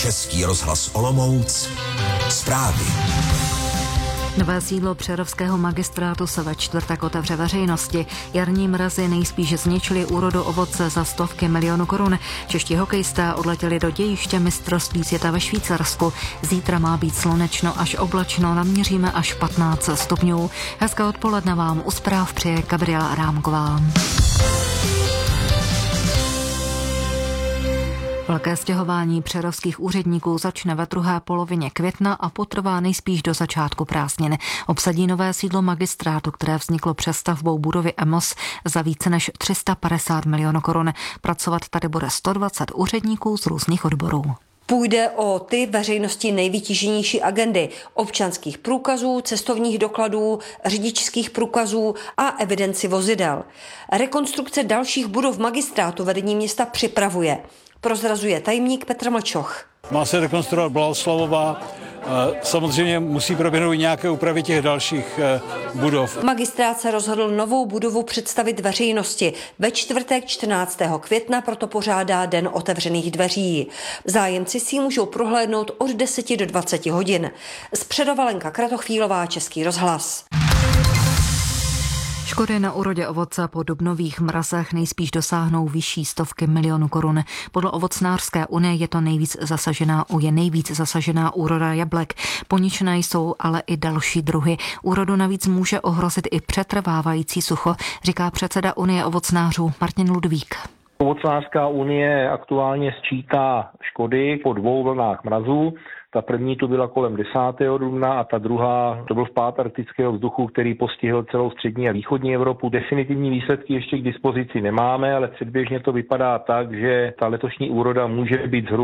Český rozhlas Olomouc. Zprávy. Nové sídlo přerovského magistrátu se ve čtvrtek otevře veřejnosti. Jarní mrazy nejspíš zničily úrodu ovoce za stovky milionů korun. Čeští hokejisté odletěli do dějiště mistrovství světa ve Švýcarsku. Zítra má být slunečno až oblačno, naměříme až 15 stupňů. Hezké odpoledne vám u zpráv přeje Gabriela Arámková. Velké stěhování přerovských úředníků začne ve druhé polovině května a potrvá nejspíš do začátku prázdnin. Obsadí nové sídlo magistrátu, které vzniklo přestavbou budovy EMOS za více než 350 milionů korun. Pracovat tady bude 120 úředníků z různých odborů. Půjde o ty veřejnosti nejvytíženější agendy občanských průkazů, cestovních dokladů, řidičských průkazů a evidenci vozidel. Rekonstrukce dalších budov magistrátu vedení města připravuje. Prozrazuje tajemník Petr Mlčoch. Má se rekonstruovat Boleslav. Samozřejmě musí proběhnout nějaké úpravy těch dalších budov. Magistrát se rozhodl novou budovu představit veřejnosti. Ve čtvrtek 14. května proto pořádá Den otevřených dveří. Zájemci si můžou prohlédnout od 10 do 20 hodin. Z Přerova Lenka Kratochvílová, Český rozhlas. Škody na úrodě ovoce po dubnových mrazech nejspíš dosáhnou vyšší stovky milionů korun. Podle Ovocnářské unie je nejvíc zasažená úroda jablek. Poničené jsou ale i další druhy. Úrodu navíc může ohrozit i přetrvávající sucho, říká předseda Unie ovocnářů Martin Ludvík. Ovocnářská unie aktuálně sčítá škody po 2 vlnách mrazů. Ta první tu byla kolem 10. dubna a ta druhá, to byl vpád arktického vzduchu, který postihl celou střední a východní Evropu. Definitivní výsledky ještě k dispozici nemáme, ale předběžně to vypadá tak, že ta letošní úroda může být zhruba